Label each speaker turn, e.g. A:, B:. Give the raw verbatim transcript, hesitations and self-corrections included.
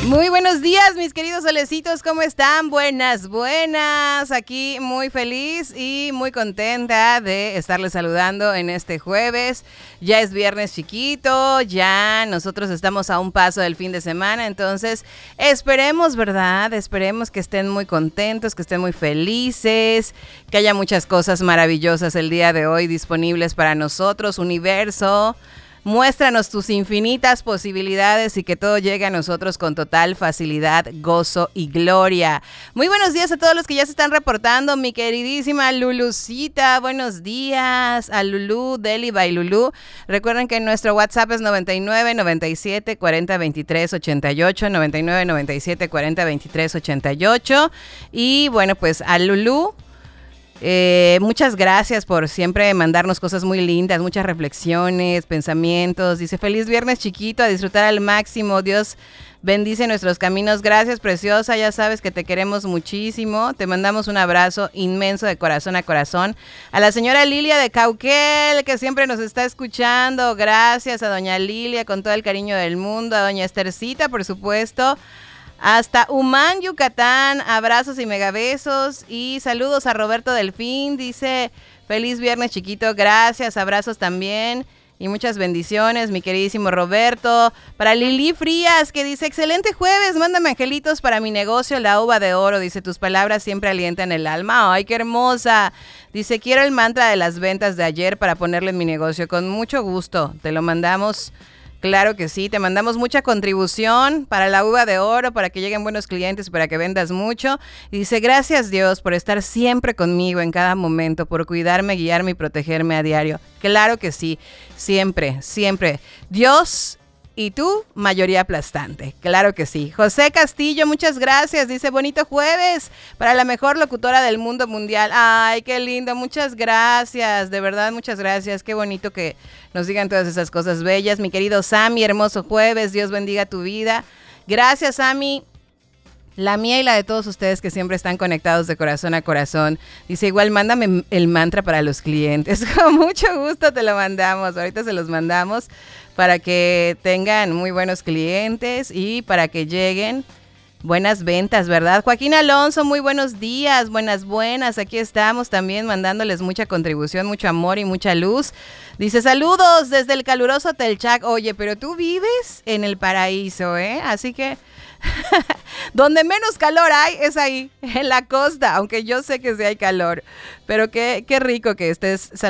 A: Muy buenos días, mis queridos solecitos, ¿cómo están? Buenas, buenas. Aquí muy feliz y muy contenta de estarles saludando en este jueves. Ya es viernes chiquito, ya nosotros estamos a un paso del fin de semana, entonces esperemos, ¿verdad? Esperemos que estén muy contentos, que estén muy felices, que haya muchas cosas maravillosas el día de hoy disponibles para nosotros, universo. Muéstranos tus infinitas posibilidades y que todo llegue a nosotros con total facilidad, gozo y gloria. Muy buenos días a todos los que ya se están reportando. Mi queridísima Lulucita, buenos días a Lulú, Deli by Lulú. Recuerden que nuestro WhatsApp es noventa y nueve, noventa y siete, cuarenta, veintitrés, ochenta y ocho, noventa y nueve, noventa y siete, cuarenta, veintitrés, ochenta y ocho. Y bueno, pues a Lulú. Eh, muchas gracias por siempre mandarnos cosas muy lindas, muchas reflexiones, pensamientos. Dice, feliz viernes chiquito, a disfrutar al máximo. Dios bendice nuestros caminos. Gracias, preciosa, ya sabes que te queremos muchísimo. Te mandamos un abrazo inmenso de corazón a corazón. A la señora Lilia de Cauquel, que siempre nos está escuchando. Gracias a doña Lilia, con todo el cariño del mundo. A doña Estercita, por supuesto. Hasta Humán, Yucatán, abrazos y megabesos y saludos a Roberto Delfín, dice feliz viernes chiquito, gracias, abrazos también y muchas bendiciones, mi queridísimo Roberto. Para Lili Frías, que dice excelente jueves, mándame angelitos para mi negocio La Uva de Oro, dice tus palabras siempre alientan el alma, ay qué hermosa, dice quiero el mantra de las ventas de ayer para ponerle en mi negocio, con mucho gusto, te lo mandamos. Claro que sí, te mandamos mucha contribución para la uva de oro, para que lleguen buenos clientes, para que vendas mucho. Y dice, gracias Dios por estar siempre conmigo en cada momento, por cuidarme, guiarme y protegerme a diario. Claro que sí, siempre, siempre. Dios y tú, mayoría aplastante. Claro que sí. José Castillo, muchas gracias. Dice, bonito jueves para la mejor locutora del mundo mundial. Ay, qué lindo. Muchas gracias. De verdad, muchas gracias. Qué bonito que nos digan todas esas cosas bellas. Mi querido Sammy, hermoso jueves. Dios bendiga tu vida. Gracias, Sammy. La mía y la de todos ustedes que siempre están conectados de corazón a corazón. Dice, igual mándame el mantra para los clientes. Con mucho gusto te lo mandamos. Ahorita se los mandamos para que tengan muy buenos clientes y para que lleguen buenas ventas, ¿verdad? Joaquín Alonso, muy buenos días. Buenas, buenas. Aquí estamos también mandándoles mucha contribución, mucho amor y mucha luz. Dice, saludos desde el caluroso Telchac. Oye, pero tú vives en el paraíso, ¿eh? Así que donde menos calor hay es ahí, en la costa, aunque yo sé que sí hay calor, pero qué, qué rico que estés saludando.